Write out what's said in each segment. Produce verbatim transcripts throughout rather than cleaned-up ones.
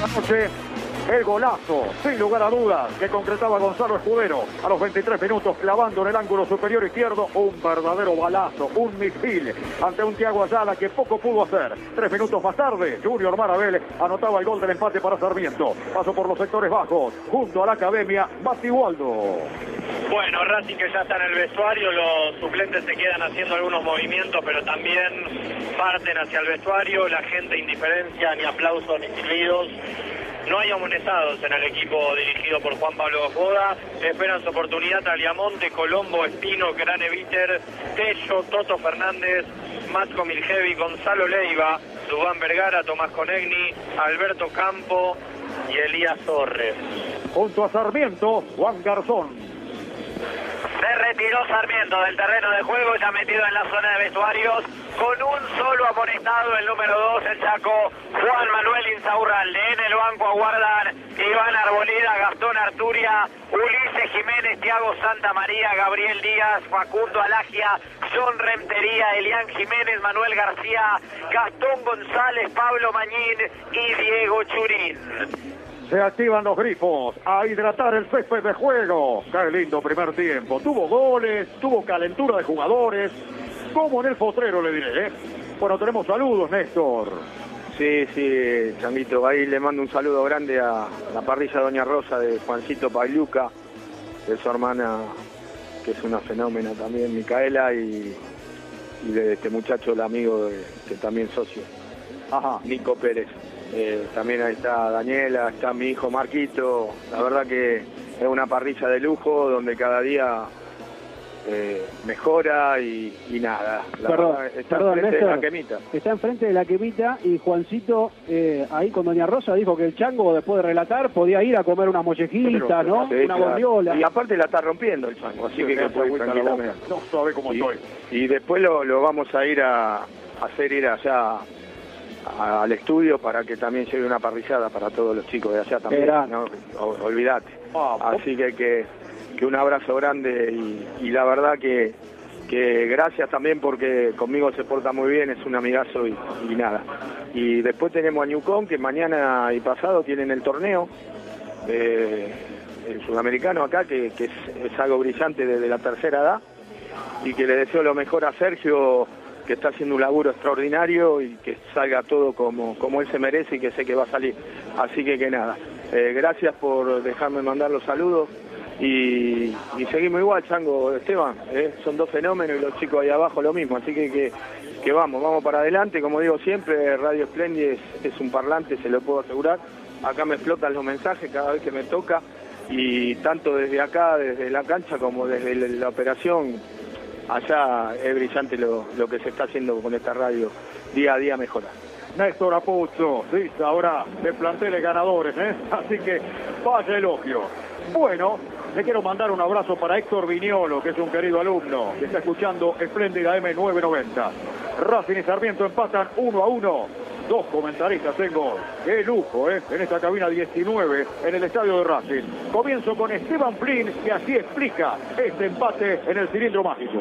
Anoche, el golazo, sin lugar a dudas, que concretaba Gonzalo Escudero a los veintitrés minutos, clavando en el ángulo superior izquierdo un verdadero balazo, un misil ante un Thiago Ayala que poco pudo hacer. Tres minutos más tarde, Junior Marabel anotaba el gol del empate para Sarmiento. Pasó por los sectores bajos, junto a la academia, Mati Waldo. Bueno, Racing que ya está en el vestuario, los suplentes se quedan haciendo algunos movimientos, pero también parten hacia el vestuario, la gente indiferencia, ni aplausos ni silbidos. No hay amonestados en el equipo dirigido por Juan Pablo Boda. Esperan su oportunidad Aliamonte, Colombo, Espino, Grane Viter, Tello, Toto Fernández, Matko Miljevi, Gonzalo Leiva, Dubán Vergara, Tomás Conegni, Alberto Campo y Elías Torres. Junto a Sarmiento, Juan Garzón. Se retiró Sarmiento del terreno de juego, ya metido en la zona de vestuarios, con un solo amonestado, el número dos, el Chaco, Juan Manuel Insaurralde. En el banco aguardan Iván Arboleda, Gastón Arturia, Ulises Jiménez, Thiago Santamaría, Gabriel Díaz, Facundo Alagia, John Rentería, Elian Jiménez, Manuel García, Gastón González, Pablo Mañín y Diego Churín. Se activan los grifos a hidratar el césped de juego. Qué lindo primer tiempo. Tuvo goles, tuvo calentura de jugadores. Como en el potrero, le diré. ¿eh? Bueno, tenemos saludos, Néstor. Sí, sí, Changuito. Ahí le mando un saludo grande a la parrilla Doña Rosa de Juancito Pagliuca, de su hermana, que es una fenómena también, Micaela, y, y de este muchacho, el amigo, de, que también socio, Ajá. Nico Pérez. Eh, también ahí está Daniela, está mi hijo Marquito. La verdad que es una parrilla de lujo donde cada día eh, mejora y, y nada. La perdón, verdad, está perdón, enfrente Néstor, de la quemita. Está enfrente de la quemita y Juancito eh, ahí con Doña Rosa dijo que el chango, después de relatar, podía ir a comer una mollejitas, ¿no? Sí, una claro. bordiola. Y aparte la está rompiendo el chango, así Sí, que, que puede ir tranquilamente. No sabe cómo Y, estoy. y después lo, lo vamos a ir a, a hacer ir allá a, al estudio para que también lleve una parrillada para todos los chicos de allá también. No, o, olvídate. Ah, así que, que que un abrazo grande y, y la verdad que, que gracias también porque conmigo se porta muy bien, es un amigazo y, y nada. Y después tenemos a Newcom, que mañana y pasado tienen el torneo, eh, el sudamericano acá, que, que es, es algo brillante desde la tercera edad, y que le deseo lo mejor a Sergio, que está haciendo un laburo extraordinario y que salga todo como, como él se merece y que sé que va a salir. Así que que nada, eh, gracias por dejarme mandar los saludos. Y, y seguimos igual, Chango, Esteban, ¿eh? Son dos fenómenos y los chicos ahí abajo lo mismo, así que, que, que vamos, vamos para adelante. Como digo siempre, Radio Splendid es, es un parlante, se lo puedo asegurar. Acá me explotan los mensajes cada vez que me toca, y tanto desde acá, desde la cancha, como desde la, la operación, allá es brillante lo, lo que se está haciendo con esta radio, día a día mejora. Néstor Apuzzo, sí, ahora de planteles ganadores, ¿eh? Así que vaya elogio. Bueno, le quiero mandar un abrazo para Héctor Viñolo, que es un querido alumno, que está escuchando Espléndida M novecientos noventa. Racing y Sarmiento empatan uno a uno. Dos comentaristas tengo. Qué lujo, ¿eh? En esta cabina diecinueve, en el estadio de Racing. Comienzo con Esteban Flynn, que así explica este empate en el cilindro mágico.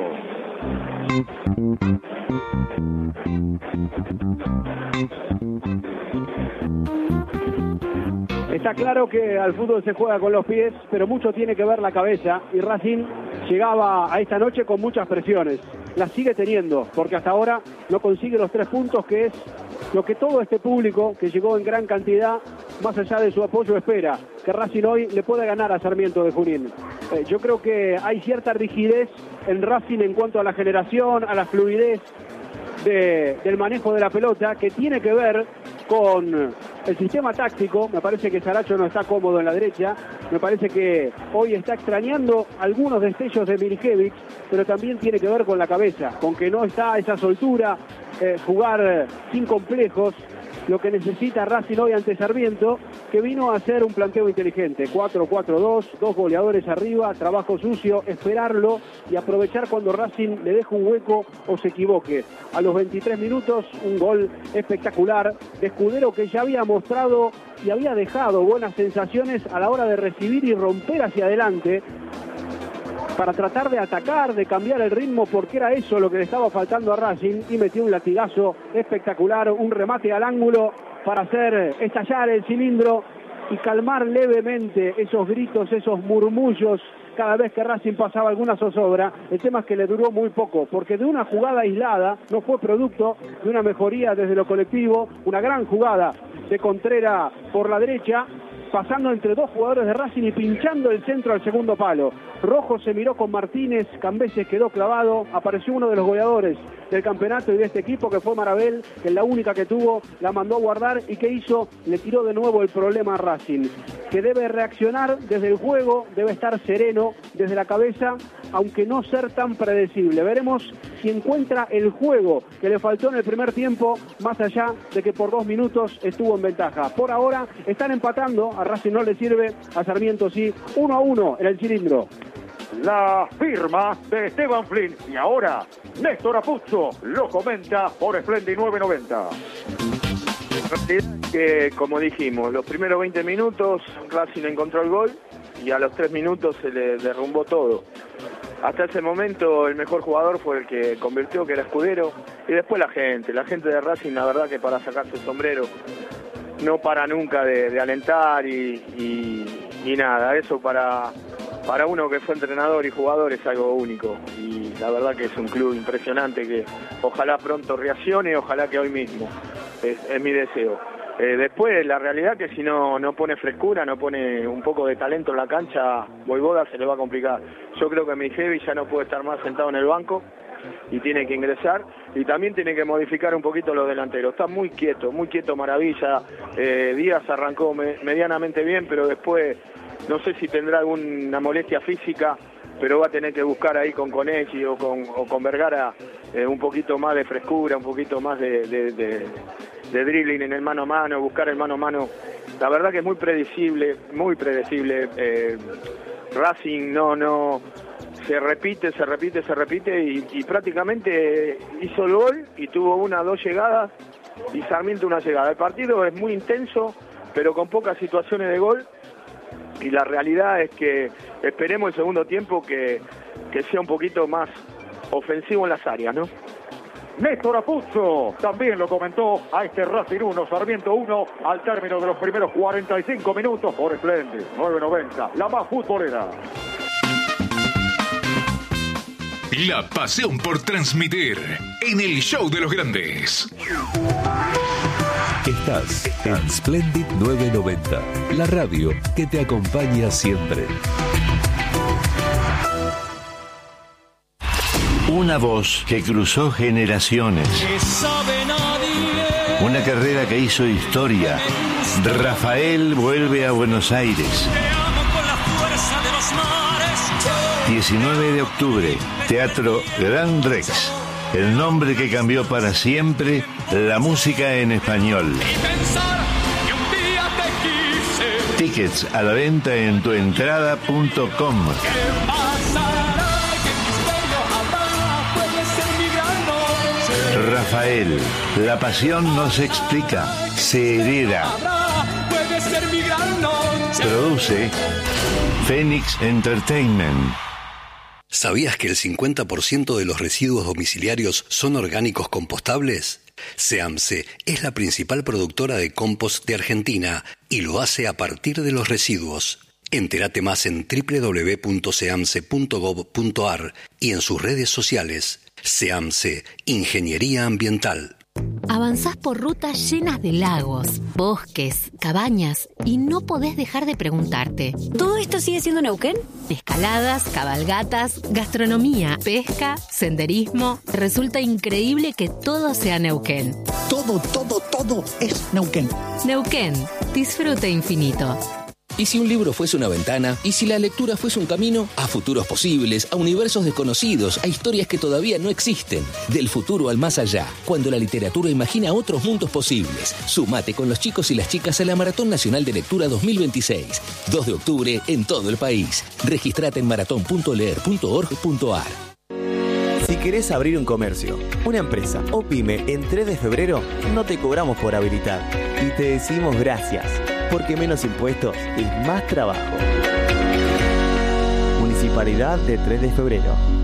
Está claro que al fútbol se juega con los pies, pero mucho tiene que ver la cabeza, y Racing llegaba a esta noche con muchas presiones. Las sigue teniendo, porque hasta ahora no consigue los tres puntos, que es lo que todo este público, que llegó en gran cantidad, más allá de su apoyo, espera, que Racing hoy le pueda ganar a Sarmiento de Junín. Eh, yo creo que hay cierta rigidez en Racing en cuanto a la generación, a la fluidez de, del manejo de la pelota, que tiene que ver con el sistema táctico. Me parece que Saracho no está cómodo en la derecha, me parece que hoy está extrañando algunos destellos de Miljevic, pero también tiene que ver con la cabeza, con que no está esa soltura, eh, jugar sin complejos, lo que necesita Racing hoy ante Sarmiento, que vino a hacer un planteo inteligente, cuatro cuatro dos, dos goleadores arriba, trabajo sucio, esperarlo y aprovechar cuando Racing le deje un hueco o se equivoque. A los veintitrés minutos, un gol espectacular de Escudero, que ya había mostrado y había dejado buenas sensaciones a la hora de recibir y romper hacia adelante, para tratar de atacar, de cambiar el ritmo, porque era eso lo que le estaba faltando a Racing, y metió un latigazo espectacular, un remate al ángulo para hacer estallar el cilindro y calmar levemente esos gritos, esos murmullos cada vez que Racing pasaba alguna zozobra. El tema es que le duró muy poco, porque de una jugada aislada no fue producto de una mejoría desde lo colectivo, una gran jugada de Contreras por la derecha, pasando entre dos jugadores de Racing y pinchando el centro al segundo palo. Rojo se miró con Martínez, Cambeses quedó clavado, apareció uno de los goleadores del campeonato y de este equipo, que fue Marabel, que es la única que tuvo, la mandó a guardar, y que hizo, le tiró de nuevo el problema a Racing, que debe reaccionar desde el juego, debe estar sereno desde la cabeza, aunque no ser tan predecible. Veremos si encuentra el juego que le faltó en el primer tiempo, más allá de que por dos minutos estuvo en ventaja. Por ahora están empatando, a Racing no le sirve, a Sarmiento sí, uno a uno en el cilindro. La firma de Esteban Flynn. Y ahora, Néstor Apuzzo lo comenta por Splendid nueve noventa. Que, como dijimos, los primeros veinte minutos Racing encontró el gol y a los tres minutos se le derrumbó todo. Hasta ese momento el mejor jugador fue el que convirtió, que era Escudero, y después la gente. La gente de Racing, la verdad que para sacarse el sombrero no para nunca de, de alentar y, y, y nada, eso para... Para uno que fue entrenador y jugador es algo único, y la verdad que es un club impresionante que ojalá pronto reaccione, ojalá que hoy mismo, es, es mi deseo. Eh, después la realidad que si no, no pone frescura, no pone un poco de talento en la cancha, Voivoda se le va a complicar. Yo creo que Mijevi ya no puede estar más sentado en el banco y tiene que ingresar, y también tiene que modificar un poquito los delanteros. Está muy quieto, muy quieto Maravilla. eh, Díaz arrancó me, medianamente bien, pero después no sé si tendrá alguna molestia física, pero va a tener que buscar ahí con Conechi o con, o con Vergara eh, un poquito más de frescura, un poquito más de, de, de, de dribbling en el mano a mano, buscar el mano a mano. La verdad que es muy predecible, muy predecible. Eh, Racing no, no, se repite, se repite, se repite y, y prácticamente hizo el gol y tuvo una, dos llegadas y Sarmiento una llegada. El partido es muy intenso, pero con pocas situaciones de gol. Y la realidad es que esperemos el segundo tiempo que, que sea un poquito más ofensivo en las áreas, ¿no? Néstor Apuzzo también lo comentó a este Racing uno, Sarmiento uno, al término de los primeros cuarenta y cinco minutos por Splendid nueve noventa, la más futbolera. La pasión por transmitir en el show de los grandes. Estás en Splendid nueve noventa, la radio que te acompaña siempre. Una voz que cruzó generaciones. Una carrera que hizo historia. Rafael vuelve a Buenos Aires. diecinueve de octubre, Teatro Gran Rex. El nombre que cambió para siempre la música en español. Tickets a la venta en tuentrada punto com. Rafael, la pasión no se explica, se hereda. Produce Phoenix Entertainment. ¿Sabías que el cincuenta por ciento de los residuos domiciliarios son orgánicos compostables? SEAMSE es la principal productora de compost de Argentina y lo hace a partir de los residuos. Entérate más en doble u doble u doble u punto seamse punto gob punto ar y en sus redes sociales. SEAMSE, Ingeniería Ambiental. Avanzás por rutas llenas de lagos, bosques, cabañas y no podés dejar de preguntarte: ¿todo esto sigue siendo Neuquén? Escaladas, cabalgatas, gastronomía, pesca, senderismo. Resulta increíble que todo sea Neuquén. Todo, todo, todo es Neuquén. Neuquén, disfrute infinito. ¿Y si un libro fuese una ventana? ¿Y si la lectura fuese un camino? A futuros posibles, a universos desconocidos, a historias que todavía no existen. Del futuro al más allá, cuando la literatura imagina otros mundos posibles. Sumate con los chicos y las chicas a la Maratón Nacional de Lectura dos mil veintiséis. dos de octubre en todo el país. Registrate en maratón punto leer punto org punto ar. Si querés abrir un comercio, una empresa o pyme en tres de febrero, no te cobramos por habilitar. Y te decimos gracias, porque menos impuestos es más trabajo. Municipalidad de tres de febrero.